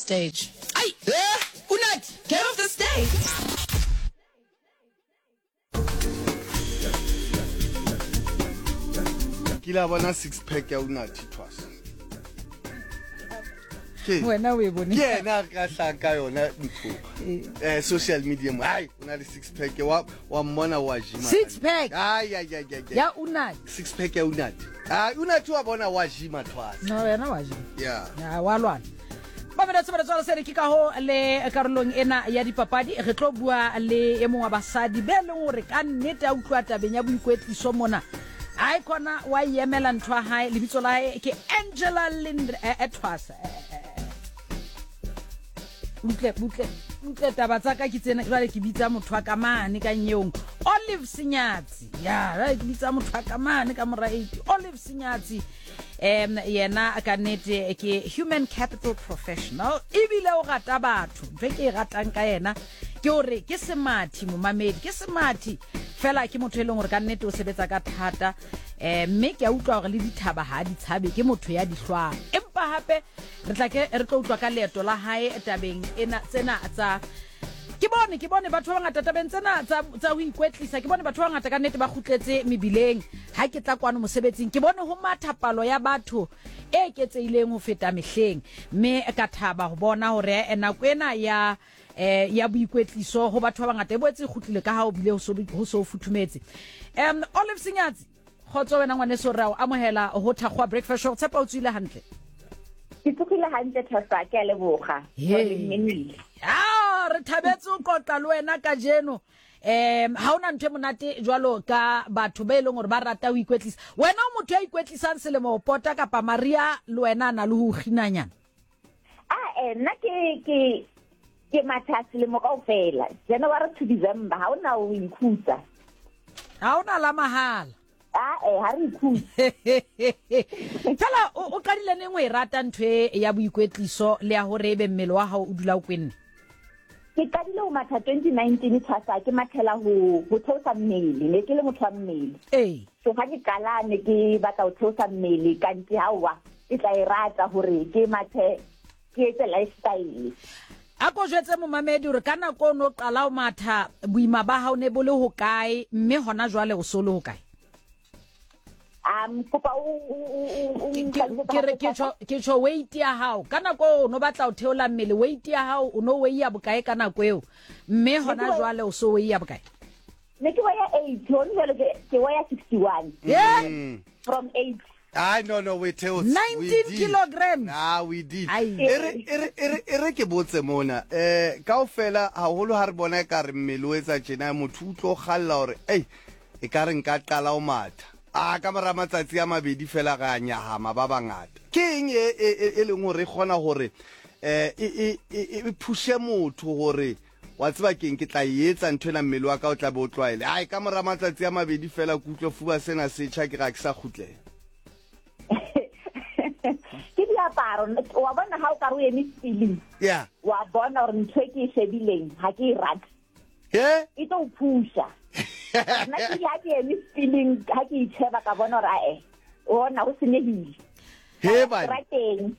stage. Ay, Unat, get off the stage. Kila bona six pack ya Unathi twas. Wena we bone. Yeah, na ka hlaka yona ntho. Social media hayi una le six pack wa mmona wa jima. Six pack. Ya Unathi. Six pack ya Unathi. Unathi wa bona wa jima twas. No wena wa jima. Yeah. Ya wa lwana. Ba mena tsaba tsala sere ke ka ho le karolong ena ya dipapadi re tlo bua le e mong wa basadi be leng hore ka nnete a utlwa tabeng ya boikwetliso mona. Ai kona wa yemela ntwa hae lebitso la hae ke Angela Lind Etwas. Butle taba tsa ka ke tsena jwale ke bitsa motho ka mane ka nyeong Olive Senyatsi ya ra ke bitsa motho ka mane ka mora 80 Olive Senyatsi yena ka nete ke human capital professional ibile o rata batho ntwe ke ratang ka yena ke hore ke semathi mo mamedi ke semathi fela ke motho e leng hore ka nete o sebetsa ka thata mme ke a utlwa hore le dithaba ha di tshabe ke motho ya dihlwang empa hape re tla ke re tlo utlwa ka leeto la hae tabeng ena tsena tsa ke bone batho ba ngata tabeng tsena tsa ho ikwetlisa ke bone batho ba ngata ka nete ba khutletse mebileng ha ke tla kwano mosebetsing ke bone ho mathapalo ya batho e ketseileng ho feta mehleng mme ka thaba ho bona hore nako ena ya boikwetliso ho batho ba ngata e boetse khutlile ka ha o bile ho so futhumetse Olive Senyatsi khotso wena ngwane so rao amohela ho thakgwa breakfast show tshepa o tswile hantle ke tsukile hantle thasa ke a leboga re thabetse o qoqa le wena ka jeno ha ona ntwe monate jwalo ka batho ba eleng hore ba rata ho ikwetlisa wena o motho ya ikwetlisang selemo o pota kapa Maria le wena na le ho kginanyana nna ke matha selemo kaofela January to December ha ona o ikhutsa ha ona la mahala ha re ikhutsa fela o qadile neng o e rata ntwe ya boikwetliso le ya hore ebe mmele wa hao o dula o kwenne ke qadile ho matha 2019 thasa ke mathela ho theosa mmele ne ke le motho wa mmele so ha ke qala ne ke batla ho theosa mmele ka ntse hawa ke tla e rata hore ke mathe ke etse lifestyle a ko jwetse mo mamedi hore kana ko no qala o matha boima ba hao ne bo le ho kae mme hona jwale o solo ho kae kopa ke tjho weight ya hao kana ko no batla o theola mmele weight ya hao o no weigh ya bokae kana ko eo mme hona jwale o so weigh ya bokae ne ke weigh 8 hona jwale ke weigh 61 from 8 no we tell 19 kilograms we did ere ke botse mona kaofela haholo ha re bona ka re mmele o etsa tjena motho o tlo galla hore e ka re nka qala o matha ka mara matsatsi a mabedi fela ga nyahama ba bangata ke eng e leng hore gona hore e pushe motho hore wa tseba keng ke tla etsa nthwena mmele wa ka o tla be o tlwaele ka mara matsatsi a mabedi fela kutlwe fuwa sena se tjha ke ga ke sa khutlela ke diaparo wa bona ha o ka re eme feeling wa bona hore ntho ke shebileng ha ke rata e tlo pusha nna ke ya ke eme feeling ha ke itsheba ka bona hore ona o senyehile ba rateng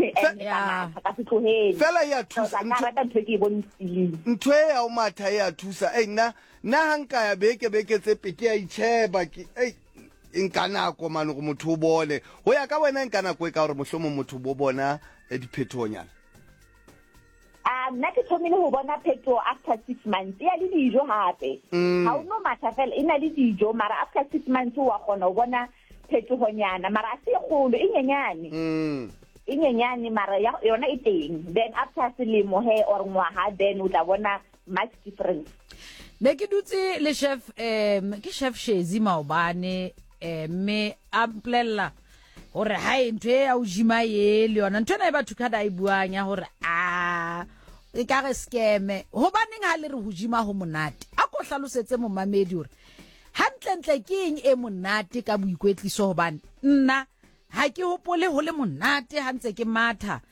fela ya thusa ntho ya o matha ya thusa nna hanka ya beke tse peke ya itsheba ke nkanako mane go motho o bone ho ya ka wena nkanako e ka hore mohlomo motho bo bona diphethonyana nna ke thomile ho bona phetho after 6 months ya le dijo hape ha o no matha fela ina le dijo mara after 6 months wa kgona ho bona phetohonyana mara se kgolo e nyenyane mara yona e teng then after selemo or ngwaha then o tla bona much difference ne ke dutse le chef ke chef Shezi Maobane me amplella hore hae ntwe ya o jima ye le yona ntwe na e batho ka da e buang ya hore e ka re skeme hobaneng ha le re ho jima ho monate a ko hlalosetse mo mamedi hore hantle ke eng e monate ka boikwetliso hobane nna ha ke hopole ho le monate ha ntse ke matha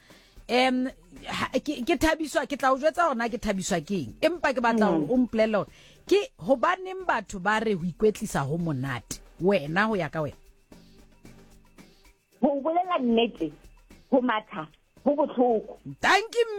ke thabiswa ke tla o jwetsa hona ke thabiswa ke eng empa ke batla o mplela hore ke hobaneng batho ba re ho ikwetlisa ho monate wena ho ya ka wena ho bolela nnete ho matha ho botlhoko thank you